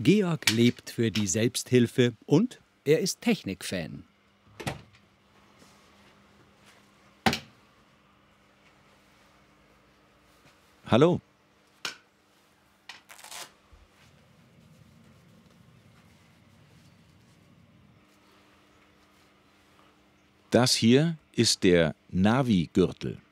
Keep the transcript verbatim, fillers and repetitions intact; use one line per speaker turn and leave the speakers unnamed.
Georg lebt für die Selbsthilfe und er ist Technikfan.
Hallo. Das hier ist der Navi-Gürtel.